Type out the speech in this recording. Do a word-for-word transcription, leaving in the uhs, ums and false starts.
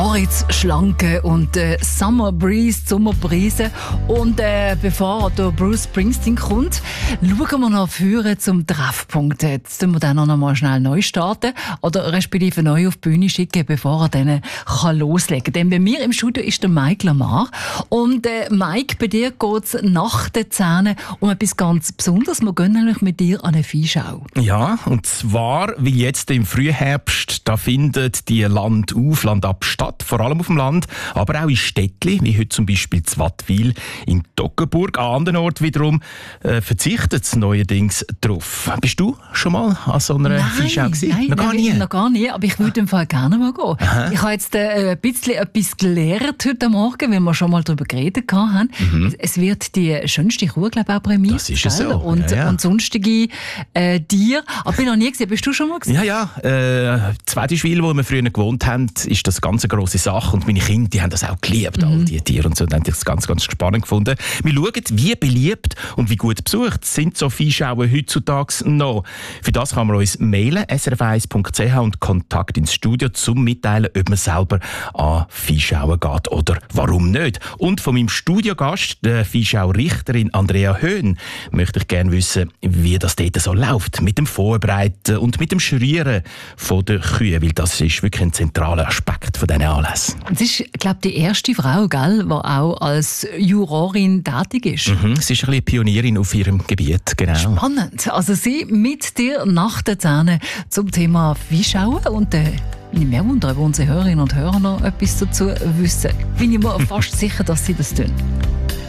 Moritz Schlanke und äh, Summer Breeze, Sommerbrise. Und äh, bevor der Bruce Springsteen kommt, schauen wir noch vorne zum Treffpunkt. Jetzt tun wir dann noch mal schnell neu starten oder respektive neu auf die Bühne schicken, bevor er dann kann loslegen kann. Denn bei mir im Studio ist der Mike Lamar. Und äh, Mike, bei dir geht es nach den Zähnen um etwas ganz Besonderes. Wir gehen nämlich mit dir an eine Viehschau. Ja, und zwar, wie jetzt im Frühherbst, da findet die Land auf, Land ab statt, vor allem auf dem Land, aber auch in Städtli, wie heute zum Beispiel in Wattwil, in Toggenburg. An anderen Orten wiederum äh, verzichtet es neuerdings drauf. Bist du schon mal an so einer Viehschau gewesen? Nein, noch gar nein, nie? Noch gar nie, aber ich würde im Fall gerne mal gehen. Aha. Ich habe jetzt äh, ein bisschen etwas gelernt heute Morgen, weil wir schon mal darüber geredet haben. Mhm. Es wird die schönste Kuh, glaube ich, auch prämiert. Das ist es so. Und, ja, ja. und sonstige äh, Tiere. Aber ich bin noch nie gesehen. Bist du schon mal gesehen? Ja, ja. Äh, Zwedischwil, wo wir früher gewohnt haben, ist das eine ganz grosse Sache. Und meine Kinder, die haben das auch geliebt, mhm. all diese Tiere. Und so, und haben das ganz, ganz spannend gefunden. Wir schauen, wie beliebt und wie gut besucht sind so Viehschauen heutzutage noch. Für das kann man uns mailen, s r f eins punkt c h, und Kontakt ins Studio, zum mitteilen, ob man selber an Viehschauen geht oder warum nicht. Und von meinem Studiogast, der Viehschau-Richterin Andrea Höhn, möchte ich gerne wissen, wie das dort so läuft. Mit dem Vorbereiten und mit dem Schrieren von der Kühe, weil das ist wirklich ein zentraler Aspekt von diesen Anlässen. Das ist, glaube ich, die erste Frau, gell, die auch als Jurorin tätig ist. Mhm, sie ist ein bisschen Pionierin auf ihrem Gebiet, genau. Spannend. Also sie mit dir nach den Zähnen zum Thema Viehschauen und äh, ich mich wundern, ob unsere Hörerinnen und Hörer noch etwas dazu wissen. Bin ich mir fast sicher, dass sie das tun.